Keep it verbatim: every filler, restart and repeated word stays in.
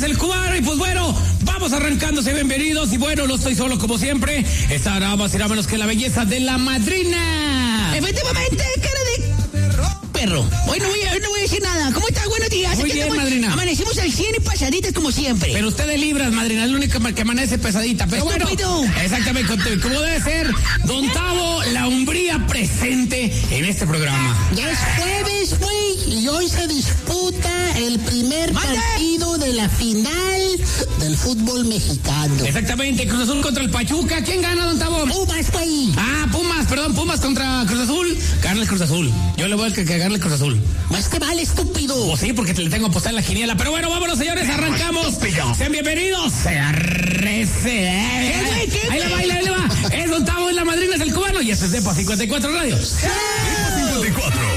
el cubano. Y pues bueno, vamos arrancándose, bienvenidos. Y bueno, no estoy solo como siempre. Está nada más y nada menos que la belleza de la madrina. Efectivamente, cara de perro. Hoy no voy a, no voy a decir nada. ¿Cómo estás? Buenos días. Muy bien, estamos, madrina. Amanecimos al cien y pasaditas como siempre. Pero usted de libras, madrina, es la única que amanece pesadita. Pero bueno, exactamente, como debe ser, Don Tavo, la umbría presente en este programa. Ya es jueves, güey, y hoy se disputa el primer ¡Mande! partido de la final del fútbol mexicano. Exactamente, Cruz Azul contra el Pachuca. ¿Quién gana, Don Tavo? Pumas, güey. Ah, Pumas, perdón, Pumas contra Cruz Azul. Gana el Cruz Azul. Yo le voy a que, que gane el Cruz Azul. Más te vale, estúpido. O sí, porque te le tengo a apostar en la quiniela. Pero bueno, vámonos, señores, arrancamos. Sean bienvenidos. Se arrece. ¿Qué, güey? ¿Qué, Ahí le güey? va, ahí le va. Es Don Tavo, es la madrina, es el cubano. Y este es Depa cincuenta y cuatro Radio. ¡Sí! cincuenta y cuatro.